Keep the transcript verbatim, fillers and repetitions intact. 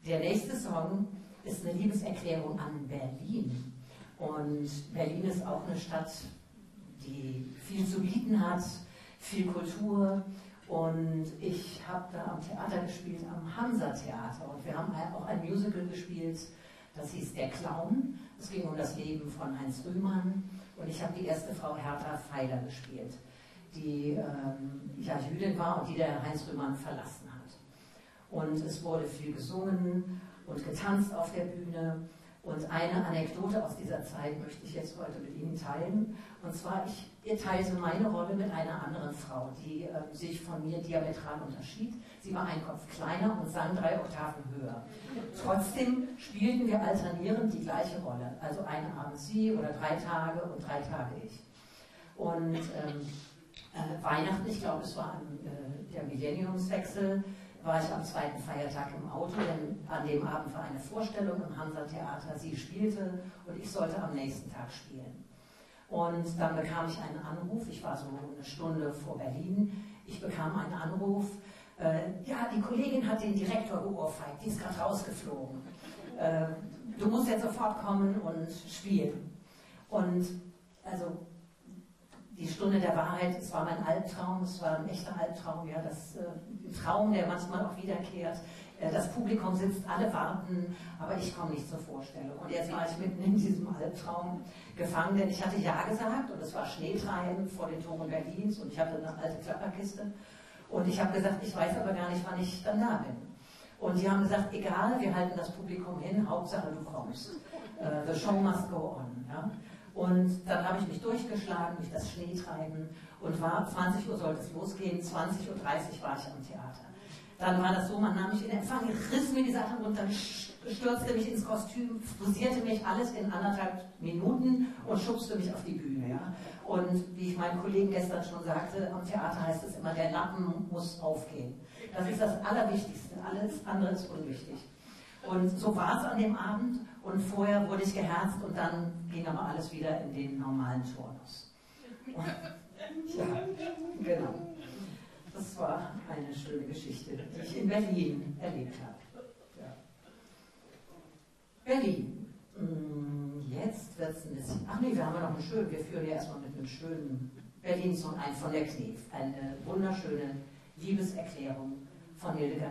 Der nächste Song ist eine Liebeserklärung an Berlin. Und Berlin ist auch eine Stadt, die viel zu bieten hat, viel Kultur. Und ich habe da am Theater gespielt, am Hansa-Theater. Und wir haben auch ein Musical gespielt, das hieß Der Clown. Es ging um das Leben von Heinz Rühmann. Und ich habe die erste Frau Hertha Feiler gespielt, die ähm, ja, Jüdin war und die der Heinz Rühmann verlassen hat. Und es wurde viel gesungen und getanzt auf der Bühne. Und eine Anekdote aus dieser Zeit möchte ich jetzt heute mit Ihnen teilen. Und zwar, ich teilte meine Rolle mit einer anderen Frau, die äh, sich von mir diametral unterschied. Sie war ein Kopf kleiner und sang drei Oktaven höher. Trotzdem spielten wir alternierend die gleiche Rolle. Also einen Abend sie oder drei Tage und drei Tage ich. Und ähm, äh, Weihnachten, ich glaube, es war an, äh, der Millenniumswechsel, war ich am zweiten Feiertag im Auto, denn an dem Abend war eine Vorstellung im Hansa-Theater. Sie spielte und ich sollte am nächsten Tag spielen. Und dann bekam ich einen Anruf, ich war so eine Stunde vor Berlin, ich bekam einen Anruf, äh, ja, die Kollegin hat den Direktor geohrfeigt, die ist gerade rausgeflogen. Äh, du musst jetzt sofort kommen und spielen. Und also die Stunde der Wahrheit, es war mein Albtraum, es war ein echter Albtraum, ja, das äh, Traum, der manchmal auch wiederkehrt. Äh, das Publikum sitzt, alle warten, aber ich komme nicht zur Vorstellung. Und jetzt war ich mitten in diesem Albtraum gefangen, denn ich hatte Ja gesagt und es war Schneetreiben vor den Toren Berlins und ich hatte eine alte Klapperkiste. Und ich habe gesagt, ich weiß aber gar nicht, wann ich dann da bin. Und die haben gesagt, egal, wir halten das Publikum hin, Hauptsache du kommst. Uh, the show must go on. Ja? Und dann habe ich mich durchgeschlagen durch das Schneetreiben und war, zwanzig Uhr sollte es losgehen, zwanzig Uhr dreißig war ich am Theater. Dann war das so, man nahm mich in Empfang, riss mir die Sachen runter, stürzte mich ins Kostüm, frisierte mich alles in anderthalb Minuten und schubste mich auf die Bühne. Ja? Und wie ich meinen Kollegen gestern schon sagte, am Theater heißt es immer, der Lappen muss aufgehen. Das ist das Allerwichtigste, alles andere ist unwichtig. Und so war es an dem Abend und vorher wurde ich geherzt und dann ging aber alles wieder in den normalen Turnus. Und, ja, genau. Das war eine schöne Geschichte, die ich in Berlin erlebt habe. Ja. Berlin. Jetzt wird es ein bisschen... Ach nee, wir haben ja noch einen schönen... Wir führen ja erstmal mit einem schönen Berlin-Song ein von der Knef. Eine wunderschöne Liebeserklärung von Hildegard.